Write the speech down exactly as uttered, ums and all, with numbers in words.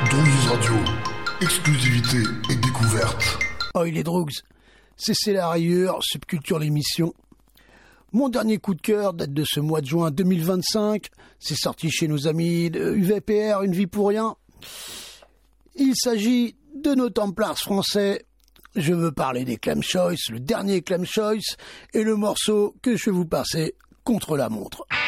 Drogues Radio, exclusivité et découverte. Oh, il est Drogues, c'est C'est la rayure, Subculture l'émission. Mon dernier coup de cœur date de ce mois de juin deux mille vingt-cinq. C'est sorti chez nos amis de U V P R, Une vie pour rien. Il s'agit de nos Templars français. Je veux parler des Clam Choice, le dernier Clam Choice, et le morceau que je vais vous passer, Contre la montre.